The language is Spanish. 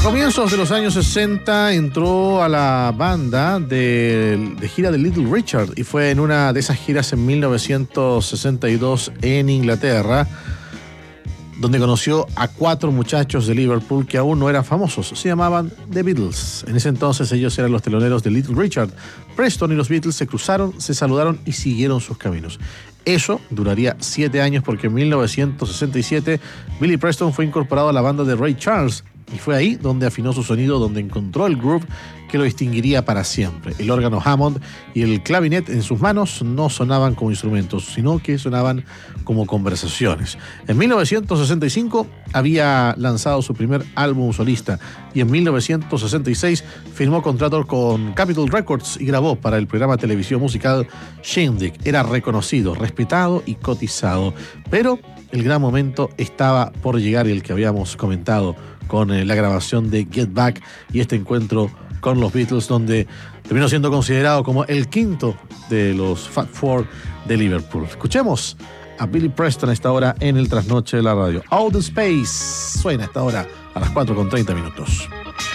comienzos de los años 60 entró a la banda de gira de Little Richard y fue en una de esas giras en 1962 en Inglaterra donde conoció a 4 muchachos de Liverpool que aún no eran famosos. Se llamaban The Beatles. En ese entonces ellos eran los teloneros de Little Richard. Preston y los Beatles se cruzaron, se saludaron y siguieron sus caminos. Eso duraría 7 años porque en 1967 Billy Preston fue incorporado a la banda de Ray Charles y fue ahí donde afinó su sonido, donde encontró el groove que lo distinguiría para siempre. El órgano Hammond y el clavinet en sus manos no sonaban como instrumentos, sino que sonaban como conversaciones. En 1965 había lanzado su primer álbum solista y en 1966 firmó contrato con Capitol Records y grabó para el programa de televisión musical Shindig. Era reconocido, respetado y cotizado, pero el gran momento estaba por llegar, el que habíamos comentado con la grabación de Get Back y este encuentro con los Beatles, donde terminó siendo considerado como el quinto de los Fab Four de Liverpool. Escuchemos a Billy Preston a esta hora en el trasnoche de la radio. Out of Space suena a esta hora a las 4:30.